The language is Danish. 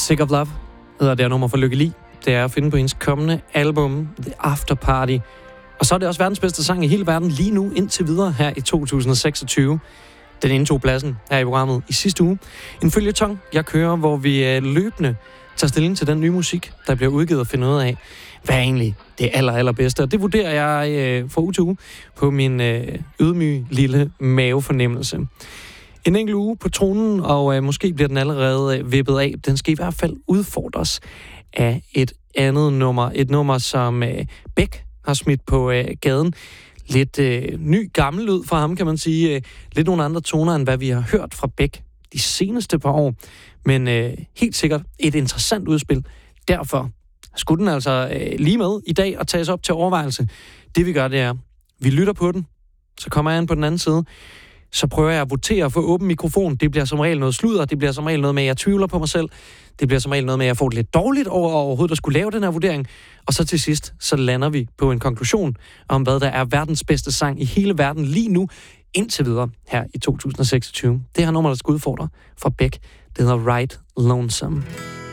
Sick of Love hedder det her nummer for Lykke Li. Det er at finde på hendes kommende album, The After Party. Og så er det også verdens bedste sang i hele verden lige nu indtil videre her i 2026. Den indtog pladsen her i programmet i sidste uge. En føljeton, jeg kører, hvor vi løbende tager stilling til den nye musik, der bliver udgivet og finder ud af, hvad er egentlig det allerbedste. Og det vurderer jeg fra uge til uge på min ydmyge lille mavefornemmelse. En enkelt uge på tronen, og måske bliver den allerede vippet af. Den skal i hvert fald udfordres af et andet nummer. Et nummer, som Beck har smidt på gaden. Lidt ny gammel lyd fra ham, kan man sige. Lidt nogle andre toner, end hvad vi har hørt fra Beck de seneste par år. Men helt sikkert et interessant udspil. Derfor skulle den altså lige med i dag og tages op til overvejelse. Det vi gør, det er, vi lytter på den, så kommer jeg ind på den anden side, så prøver jeg at votere for åben mikrofon. Det bliver som regel noget sludder, det bliver som regel noget med, at jeg tvivler på mig selv. Det bliver som regel noget med, at jeg får det lidt dårligt over overhovedet at skulle lave den her vurdering. Og så til sidst, så lander vi på en konklusion om, hvad der er verdens bedste sang i hele verden lige nu, indtil videre her i 2026. Det her nummer, der skal udfordre fra Beck, det hedder Ride Lonesome.